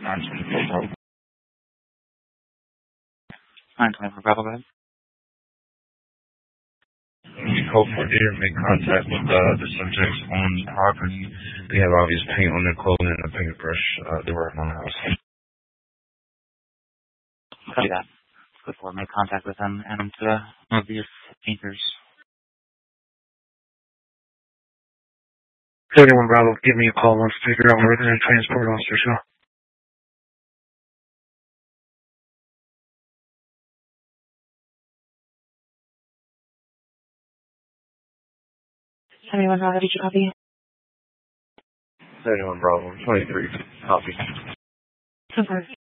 924 Bravo, go ahead. Code 4 didn't make contact with the subjects on the property. They have obvious paint on their clothing and a paintbrush. They were on the house. Copy that. Code 4, make contact with them and move these painters. 31 Bravo, give me a call once to figure out where the transport officers go. Anyone Bravo, did you copy? 31 Bravo, 23, copy. So far.